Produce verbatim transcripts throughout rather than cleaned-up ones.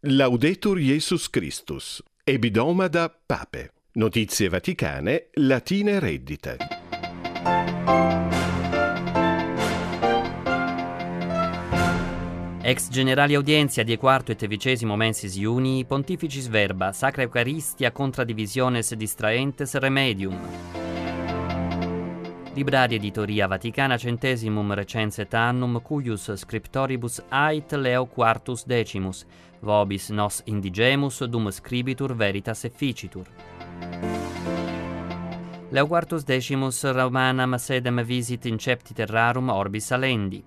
Laudetur Jesus Christus. Ebidomada Pape. Notizie vaticane, latine reddite. Ex generali audienzia die quarto et vicesimo mensis iuni, pontificis verba, sacra Eucharistia contra divisiones distraentes remedium. Libraria Editoria Vaticana centesimum recenset annum, cuius scriptoribus ait Leo quartus decimus, vobis nos indigemus dum scribitur veritas efficitur. Leo quartus decimus Romanam sedem visit incepti terrarum orbis alendi.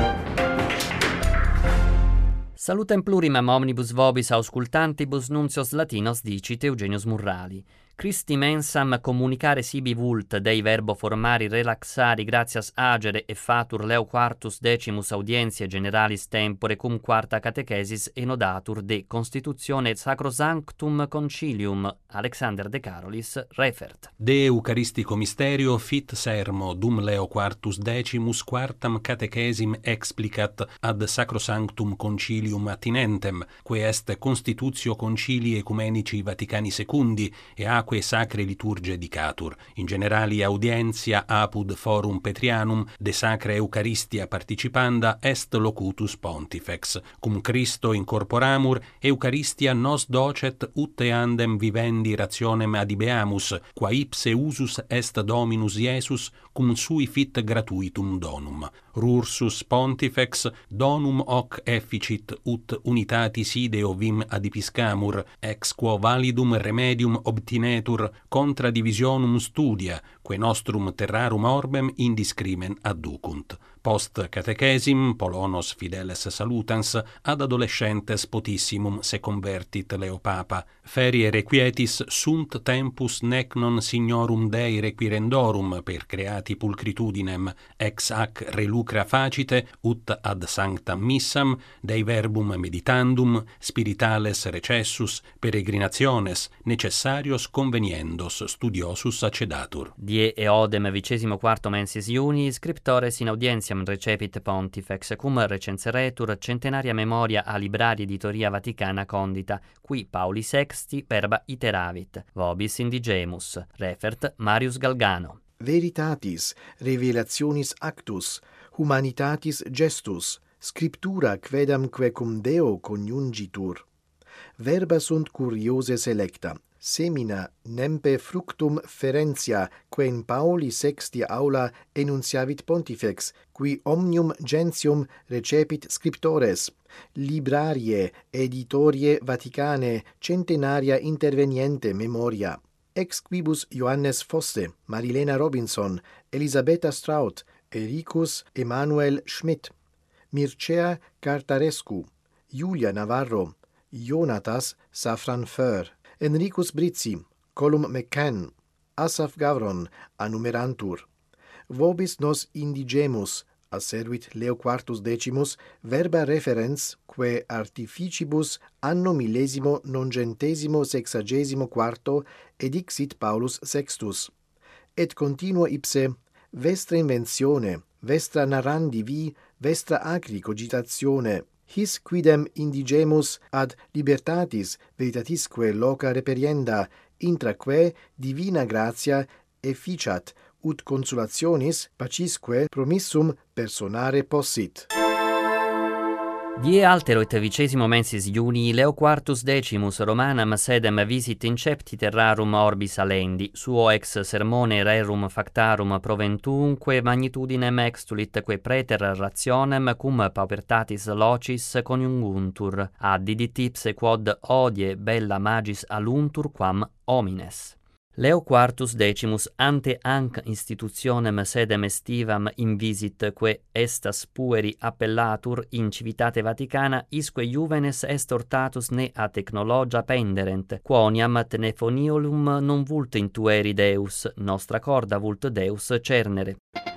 Salutem plurimam omnibus vobis auscultantibus nuncios latinos dicit Eugenius Murrali. Christi mensam communicare sibi vult Dei verbo formari relaxari gratias agere e fatur Leo quartus decimus audientiae generalis tempore cum quarta catechesis enodatur de constitutione et sacrosanctum concilium. Alexander de Carolis refert. De Eucharistico mysterio fit sermo dum Leo quartus decimus quartam catechesim explicat ad sacrosanctum concilium attinentem, quae est constitutio concilii ecumenici Vaticani secundi e aque sacre liturgie dicatur. In generali audientia apud forum Petrianum de sacra Eucharistia participanda est locutus pontifex. Cum Christo incorporamur, Eucharistia nos docet ut eandem vivendi rationem adibeamus, qua ipse usus est Dominus Iesus, cum sui fit gratuitum donum. Rursus pontifex donum hoc efficit ut unitatis ideo vim adipiscamur, ex quo validum remedium obtinetur contra divisionum studia, que nostrum terrarum orbem indiscrimen adducunt. Post catechesim, Polonos fideles salutans, ad adolescentes potissimum se convertit Leo Papa. Ferie requietis sunt tempus nec non signorum Dei requirendorum per creati pulcritudinem, ex hac relucra facite, ut ad sanctam missam, Dei verbum meditandum, spiritales recessus, peregrinationes, necessarios conveniendos studiosus accedatur. Die eodem vicesimo quarto mensis iuni, scriptores in audientiam recepit pontifex, cum recenseretur centenaria memoria a Libraria Editoria Vaticana condita, qui Pauli sexti verba iteravit, vobis indigemus, refert Marius Galgano. Veritatis, revelationis actus, humanitatis gestus, scriptura quedamque cum Deo coniungitur. Verba sunt curiose selecta, semina nempe fructum ferentia, que in Pauli sexti aula enunciavit pontifex, qui omnium gentium recepit scriptores, librarie, editorie Vaticane, centenaria interveniente memoria. Ex quibus Johannes Fosse, Marilena Robinson, Elisabetta Straut, Ericus Emanuel Schmidt, Mircea Cartarescu, Julia Navarro, Jonatas Safran Föhr, Enricus Brizzi, Colum McCann, Asaph Gavron, annumerantur. Vobis nos indigemus, asseruit Leo quartus decimus, verba referens, quae artificibus anno millesimo nongentesimo sexagesimo quarto edixit Paulus sextus. Et continuo ipse, vestra inventione, vestra narrandi vi, vestra acri cogitatione, his quidem indigemus ad libertatis veritatisque loca reperienda, intraque divina gratia efficiat, ut consolationis pacisque promissum personare possit. Die altero et vicesimo mensis iuni, Leo quartus decimus Romanam sedem visit incepti terrarum orbis alendi, suo ex sermone rerum factarum proventunque magnitudinem extulit que praeter rationem cum paupertatis locis coniunguntur, addidit ipse quod odie bella magis aluntur quam homines. Leo quartus decimus ante hanc institutionem sedem estivam invisit, que estas pueri appellatur in civitate Vaticana, isque juvenes est ortatus ne a technologia penderent, quoniam tenefoniolum non vult intueri Deus, nostra corda vult Deus cernere.